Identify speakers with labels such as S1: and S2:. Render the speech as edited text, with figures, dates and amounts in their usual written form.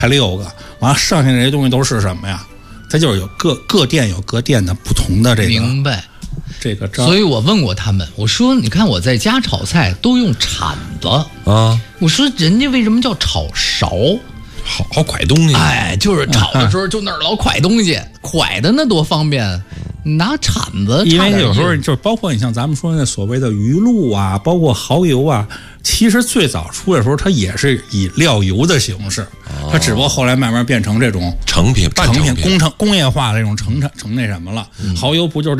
S1: 才6个，完了剩下这些东西都是什么呀？它就是有各店有各店的不同的这个。
S2: 明白。
S1: 这个招，
S2: 所以我问过他们，我说你看我在家炒菜都用铲子
S3: 啊，
S2: 我说人家为什么叫炒勺？
S3: 好蒯东西，
S2: 哎，就是炒的时候就那儿老蒯东西，蒯的那多方便，拿铲子。
S1: 因为有时候就是包括你像咱们说那所谓的鱼露啊，包括蚝油啊，其实最早出的时候它也是以料油的形式，它只不过后来慢慢变成这种
S3: 成品、
S1: 工业化的这种成那什么了。蚝油不就是